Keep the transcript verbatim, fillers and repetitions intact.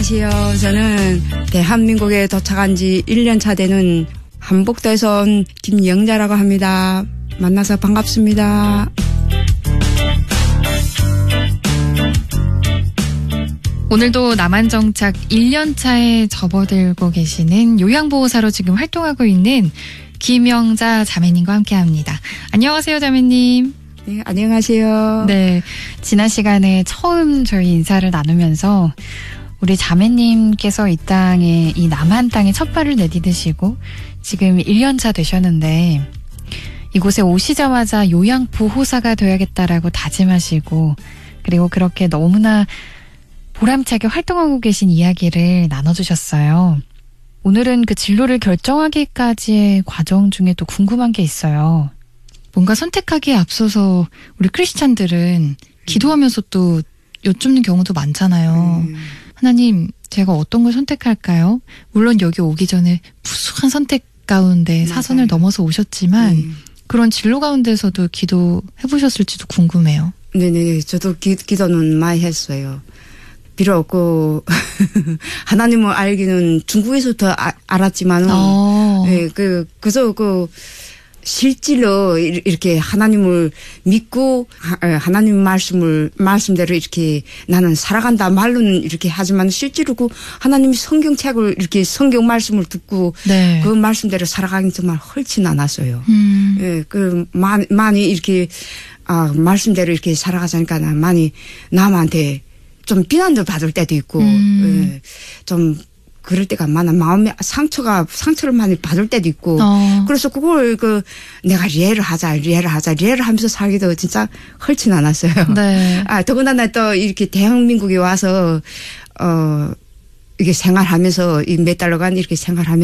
안녕하세요. 저는 대한민국에 도착한 지 일 년 차 되는 한복도에서 온 김영자라고 합니다. 만나서 반갑습니다. 오늘도 남한정착 일 년 차에 접어들고 계시는 요양보호사로 지금 활동하고 있는 김영자 자매님과 함께합니다. 안녕하세요, 자매님. 네, 안녕하세요. 네, 지난 시간에 처음 저희 인사를 나누면서 우리 자매님께서 이 땅에, 이 남한 땅에 첫 발을 내디디시고 지금 일 년 차 되셨는데 이곳에 오시자마자 요양보호사가 되어야겠다라고 다짐하시고 그리고 그렇게 너무나 보람차게 활동하고 계신 이야기를 나눠주셨어요. 오늘은 그 진로를 결정하기까지의 과정 중에 또 궁금한 게 있어요. 뭔가 선택하기에 앞서서 우리 크리스찬들은 기도하면서 또 여쭙는 경우도 많잖아요. 음. 하나님, 제가 어떤 걸 선택할까요? 물론 여기 오기 전에 무수한 선택 가운데 사선을 맞아요. 넘어서 오셨지만 음. 그런 진로 가운데서도 기도해보셨을지도 궁금해요. 네네, 저도 기, 기도는 많이 했어요. 비록 그 하나님을 알기는 중국에서부터 아, 알았지만은 어. 예, 그 그저 그 실질로 이렇게 하나님을 믿고 하나님 말씀을 말씀대로 이렇게 나는 살아간다 말로는 이렇게 하지만 실제로 그 하나님이 성경책을 이렇게 성경 말씀을 듣고 네. 그 말씀대로 살아가긴 정말 훨씬 않았어요. 음. 예, 그 많이 많이 이렇게 아 말씀대로 이렇게 살아가자니까 많이 남한테 좀 비난도 받을 때도 있고, 음. 예, 좀 그럴 때가 많아. 마음에 상처가 상처를 많이 받을 때도 있고, 어. 그래서 그걸 그 내가 리해를 하자, 리해를 하자, 리해를 하면서 살기도 진짜 훨씬 않았어요. 네. 아 더군다나 또 이렇게 대한민국에 와서 어 이게 생활하면서 이 몇 달러간 이렇게 생활하면서.